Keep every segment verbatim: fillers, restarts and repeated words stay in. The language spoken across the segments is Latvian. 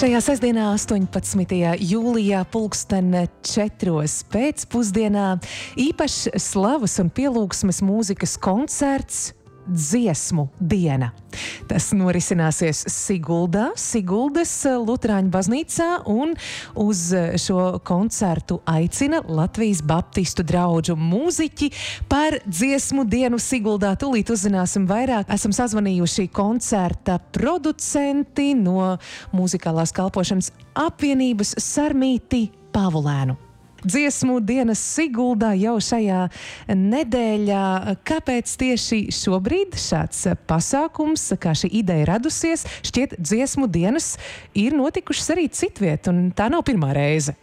Šajā sestdienā, astoņpadsmitajā jūlijā, pulksten četros pēcpusdienā, īpašs slavas un pielūgsmes mūzikas koncerts Dziesmu diena. Tas norisināsies Siguldā, Siguldas Luterāņu baznīcā, un uz šo koncertu aicina Latvijas baptistu draudžu mūziķi. Par Dziesmu dienu Siguldā tūlīt uzzināsim vairāk. Esam sazvanījuši koncerta producenti no Mūzikālās kalpošanas apvienības Sarmīti Pāvulēnu. Dziesmu dienas Siguldā jau šajā nedēļā. Kāpēc tieši šobrīd šāds pasākums, kā šī ideja radusies? Šķiet, dziesmu dienas ir notikušas arī citviet, un tā nav pirmā reize.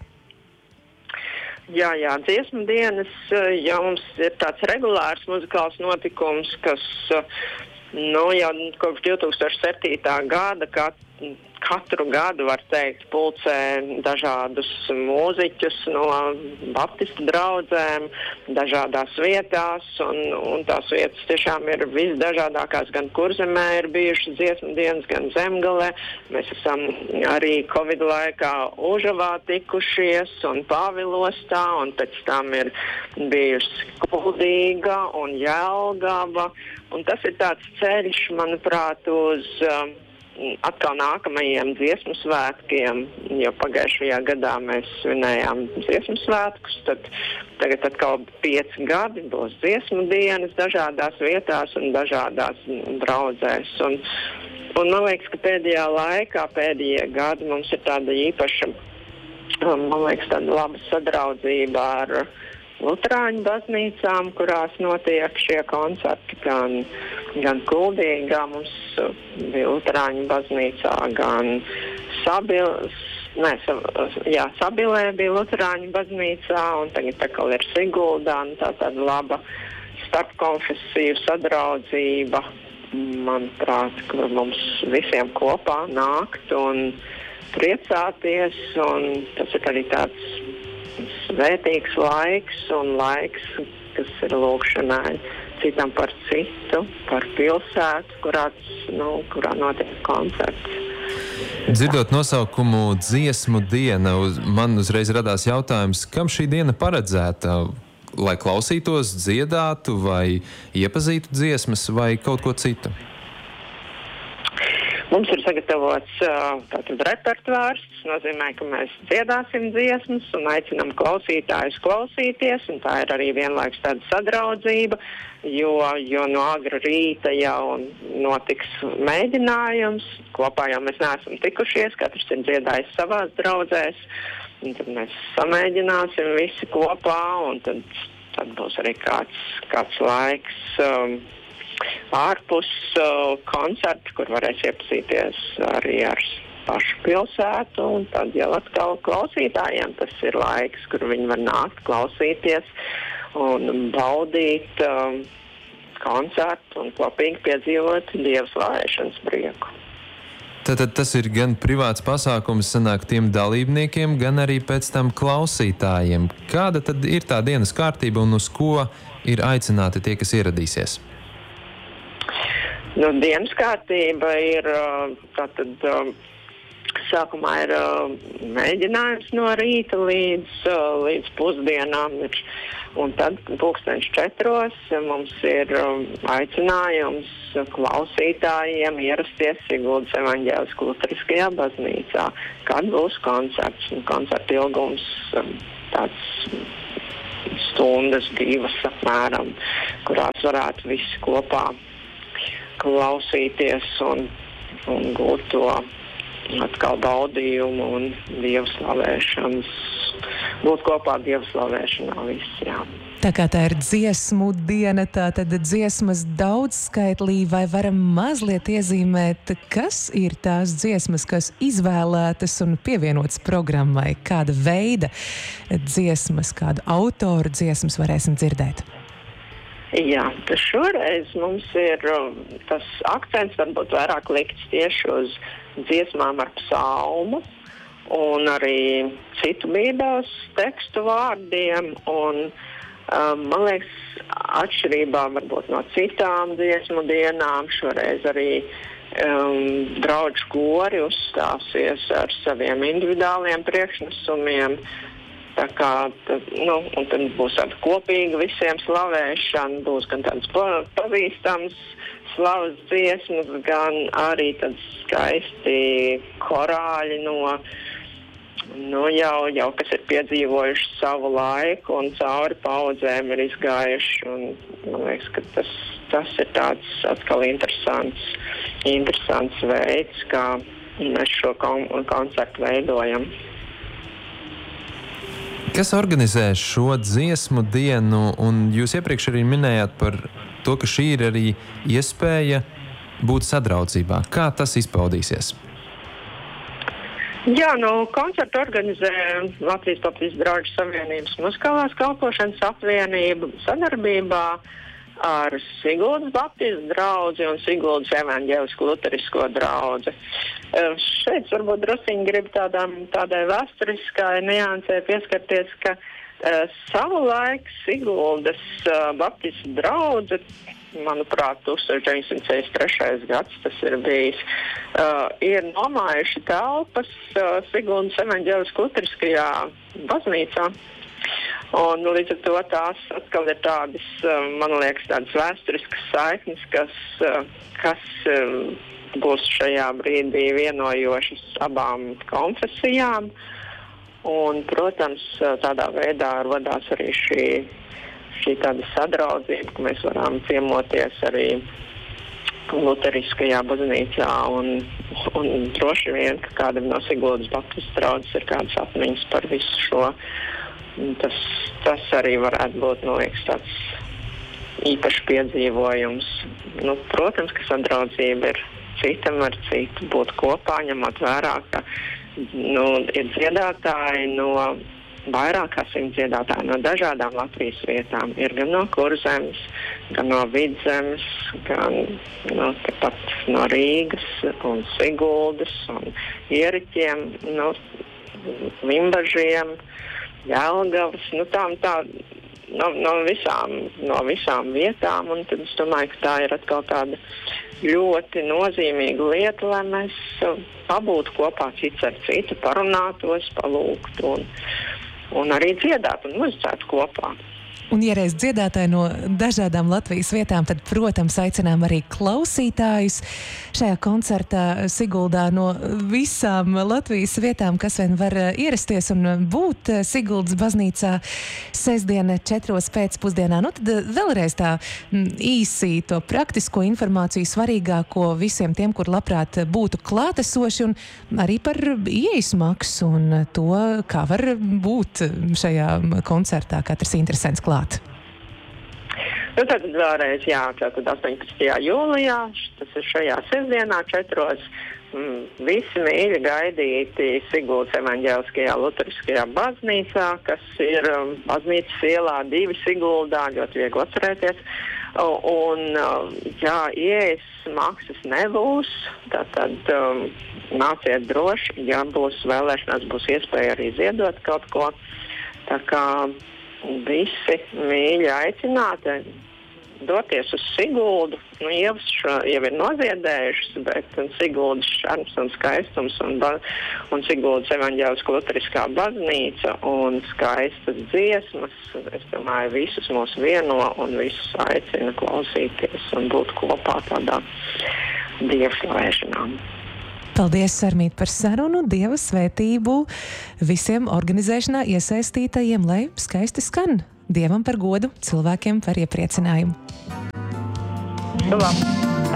Jā, jā, dziesmu dienas jau mums ir tāds regulārs muzikāls notikums, kas nu, jau kopš divi tūkstoši septītā gada, kā katru gadu, var teikt, pulcē dažādus mūziķus no baptistu draudzēm, dažādās vietās, un, un tās vietas tiešām ir visdažādākās, gan Kurzemē ir bijušas dziesmu dienas, gan Zemgalē. Mēs esam arī Covid laikā Užavā tikušies un Pāvilostā, un pēc tam ir bijusi Kuldīga un Jelgava, un tas ir tāds ceļš, manuprāt, uz um, atkal nākamajiem dziesmu svētkiem, jo pagājušajā gadā mēs svinējām dziesmu svētkus, tad tagad atkal pieci gadi būs dziesmu dienas dažādās vietās un dažādās draudzēs. Un, un man liekas, ka pēdējā laikā, pēdējie gadi mums ir tāda īpaša, man liekas, tāda laba sadraudzība ar Luterāņu baznīcām, kurās notiek šie koncerti, gan, gan Kuldīgā mums bija Luterāņu baznīcā, gan Sabil, ne, jā, Sabilē bija Luterāņu baznīcā, un tagad atkal ir Siguldā, un tā tāda laba starpkonfesiju sadraudzība, manuprāt, kur mums visiem kopā nākt un priecāties, un tas ir arī tāds svētīgs laiks un laiks, kas ir lūgšanai citam par citu, par pilsētu, kurā, nu, kurā notiek koncerts. Dzirdot nosaukumu Dziesmu diena, uz, man uzreiz radās jautājums, kam šī diena paredzēta? Lai klausītos, dziedātu vai iepazītu dziesmas vai kaut ko citu? Mums ir sagatavots tātad repertuārs, tas nozīmē, ka mēs dziedāsim dziesmas un aicinām klausītājus klausīties, un tā ir arī vienlaikus tāda sadraudzība, jo, jo no agra rīta jau notiks mēģinājums, kopā jau mēs neesam tikušies, katrs ir dziedājis savās draudzēs, un tad mēs samēģināsim visi kopā, un tad, tad būs arī kāds, kāds laiks um, ārpus uh, koncertu, kur varēs iepazīties arī ar pašu pilsētu, un tad jau atkal klausītājiem tas ir laiks, kur viņi var nākt klausīties un baudīt uh, koncertu un kopīgi piedzīvot Dieva slavēšanas prieku. Tātad tas ir gan privāts pasākums sanāk tiem dalībniekiem, gan arī pēc tam klausītājiem. Kāda tad ir tā dienas kārtība un uz ko ir aicināti tie, kas ieradīsies? Nu, dienas kārtība ir tātad sākumā ir mēģinājums no rīta līdz, līdz pusdienām, un tad pulksteņš četros mums ir aicinājums klausītājiem ierasties Siguldas evaņģēliskā luteriskajā baznīcā, kad būs koncerts, un koncerta ilgums tāds stundas, divas apmēram, kurās varētu visi kopā klausīties un, un gūt to atkal baudījumu un Dieva slavēšanas, būt kopā Dieva slavēšanā visi, jā. Tā kā tā ir dziesmu diena, tā tad dziesmas daudzskaitlī, vai varam mazliet iezīmēt, kas ir tās dziesmas, kas izvēlētas un pievienotas programmai, kāda veida dziesmas, kādu autoru dziesmas varēsim dzirdēt? Jā, tas šoreiz mums ir tas akcents varbūt vairāk likts tieši uz dziesmām ar psalmu un arī citu bībeles tekstu vārdiem, un um, man liekas, atšķirībā varbūt no citām dziesmu dienām, šoreiz arī Um, draudžu kori uzstāsies ar saviem individuāliem priekšnesumiem. Tā kā, tad, nu, un tad būs tāda kopīga visiem slavēšana, būs gan tādas pa, pazīstamas slavas dziesmas, gan arī tāds skaisti korāļi no, nu, jau, jau, kas ir piedzīvojuši savu laiku un cauri paudzēm ir izgājuši. Un, man liekas, ka tas, tas ir tāds atkal interesants, interesants veids, kā mēs šo kon- koncertu veidojam. Kas organizē šo dziesmu dienu, un jūs iepriekš arī minējāt par to, ka šī ir arī iespēja būt sadraudzībā. Kā tas izpaudīsies? Jā, nu, koncertu organizē Latvijas Baptistu draugu savienības muzikālās kalpošanas apvienība sadarbībā ar Siguldas Baptistu draugu un Siguldas evaņģēlisku luterisko draugu. Uh, šeit varbūt drusciņi grib tādām, tādai vēsturiskai niansē pieskarties, ka uh, savulaik Siguldas uh, Baptistu draugu, manuprāt, tūkstoš deviņsimt sešdesmit trešais gads tas ir bijis, uh, ir nomājuši telpas uh, Siguldas evaņģēlisku luteriskajā baznīcā. Un līdz ar to tās atkal ir tādas, man liekas, tādas vēsturiskas saiknes, kas, kas būs šajā brīdī vienojošas abām konfesijām. Un, protams, tādā veidā radās arī šī, šī tāda sadraudzība, ka mēs varam ciemoties arī luteriskajā baznīcā un, un droši vien, ka kādam no Siguldas Baptistu draudzes ir kādas atmiņas par visu šo. Tas, tas arī varētu būt, man liekas, tāds īpašs piedzīvojums. Nu, protams, ka sadraudzība ir citam ar citu būt kopā, ņemot vērā, ka nu, ir dziedātāji no vairāk kā simt dziedātāji no dažādām Latvijas vietām. Ir gan no Kurzemes, gan no Vidzemes, gan no, tepat no Rīgas un Siguldas un Ieriķiem, no Limbažiem, Jelgavas, nu tā, tā no, no, visām, no visām vietām, un tad es domāju, ka tā ir atkal tāda ļoti nozīmīga lieta, lai mēs pabūtu kopā cits ar citu, parunātos, palūgtu un, un arī dziedātu un muzicētu kopā. Un, ja reiz dziedātāji no dažādām Latvijas vietām, tad, protams, aicinām arī klausītājus šajā koncertā Siguldā no visām Latvijas vietām, kas vien var ierasties un būt Siguldas baznīcā sestdien četros pēcpusdienā. Nu, tad vēlreiz tā īsi to praktisko informāciju svarīgāko visiem tiem, kur labprāt būtu klātesoši, un arī par ieejas maksu un to, kā var būt šajā koncertā katrs interesants klāt. Nu, tad vēlreiz, jā, tātad astoņpadsmitajā jūlijā, tas ir šajā sestdienā, četros, mm, visi mīļi gaidīti Siguldas evaņģēliskajā luteriskajā baznīcā, kas ir um, baznīcas ielā divi Siguldā, ļoti viegli atcerēties. Un, jā, ieejas maksas nebūs, tātad um, nāciet droši, ja būs vēlēšanās, būs iespēja arī ziedot kaut ko. Tā kā visi mīļi aicināti doties uz Siguldu. Nu, ievas šo jau ir noziedējušas, bet Siguldas šarms un skaistums un, ba- un Siguldas evaņģēliskā luteriskā baznīca un skaistas dziesmas, es domāju, visus mūs vieno un visus aicina klausīties un būt kopā tādā dievslavēšanā. Paldies, Sarmīt, par sarunu, Dieva svētību visiem organizēšanā iesaistītajiem, lai skaisti skan. Dievam par godu, cilvēkiem par iepriecinājumu. Labāk.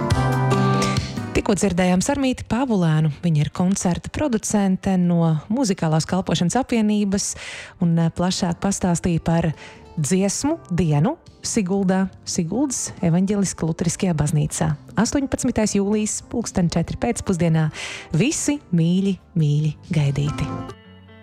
Tikko dzirdējām Sarmīti Pāvulēnu. Viņa ir koncerta producente no Muzikālās kalpošanas apvienības un plašāk pastāstīja par dziesmu dienu Siguldā, Siguldas evaņģeliskā luteriskajā baznīcā. astoņpadsmitais jūlijas, pulksten četri pēcpusdienā. Visi mīļi, mīļi gaidīti.